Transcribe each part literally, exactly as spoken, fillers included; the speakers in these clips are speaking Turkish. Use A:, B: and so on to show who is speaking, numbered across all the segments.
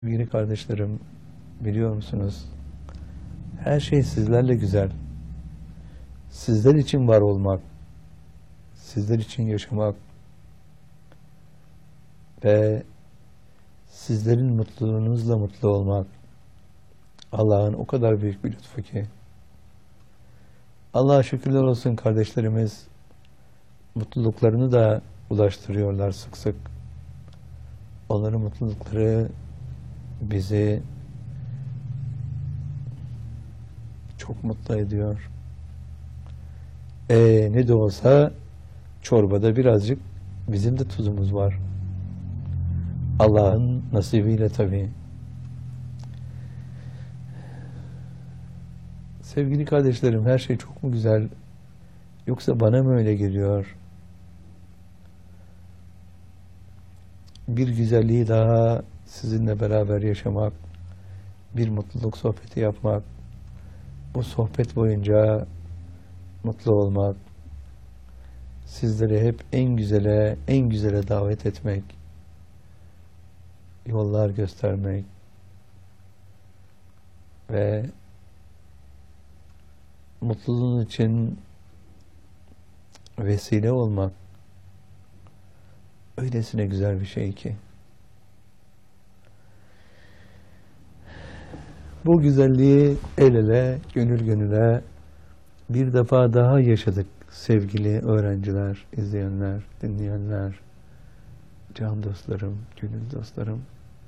A: Sevgili kardeşlerim, biliyor musunuz? Her şey sizlerle güzel. Sizler için var olmak, sizler için yaşamak ve sizlerin mutluluğunuzla mutlu olmak Allah'ın o kadar büyük bir lütfu ki. Allah'a şükürler olsun, kardeşlerimiz mutluluklarını da ulaştırıyorlar sık sık. Onların mutlulukları bizi çok mutlu ediyor. E, ne de olsa çorbada birazcık bizim de tuzumuz var. Allah'ın nasibiyle tabii. Sevgili kardeşlerim, her şey çok mu güzel? Yoksa bana mı öyle geliyor? Bir güzelliği daha sizinle beraber yaşamak, bir mutluluk sohbeti yapmak, bu sohbet boyunca mutlu olmak, sizleri hep en güzele, en güzele davet etmek, yollar göstermek ve mutluluğun için vesile olmak öylesine güzel bir şey ki. Bu güzelliği el ele, gönül gönüle bir defa daha yaşadık sevgili öğrenciler, izleyenler, dinleyenler, can dostlarım, gönül dostlarım.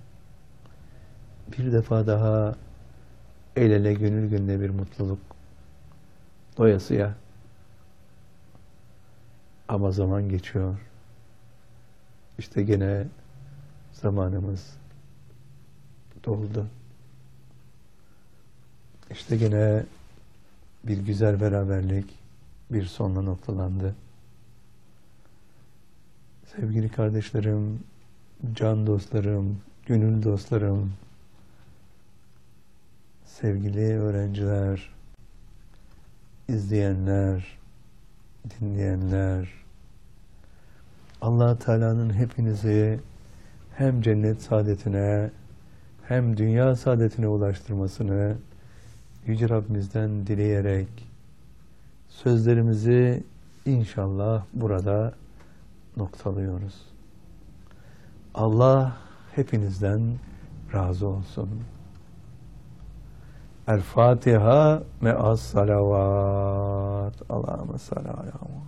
A: Bir defa daha el ele, gönül gönüle bir mutluluk. Doyasıya. Ama zaman geçiyor. İşte gene zamanımız doldu. İşte gene bir güzel beraberlik bir sonla noktalandı. Sevgili kardeşlerim, can dostlarım, gönül dostlarım, sevgili öğrenciler, izleyenler, dinleyenler, Allah Teala'nın hepinizi hem cennet saadetine hem dünya saadetine ulaştırmasını Yüce Rabbimizden dileyerek sözlerimizi inşallah burada noktalıyoruz. Allah hepinizden razı olsun. El Fatiha me'as salavat. Allahümme salli ala Muhammed.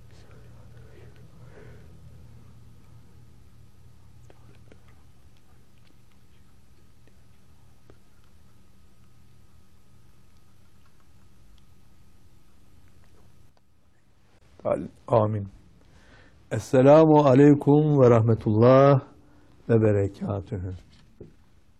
A: Amin. Esselamu aleyküm ve rahmetullah ve berekatühü.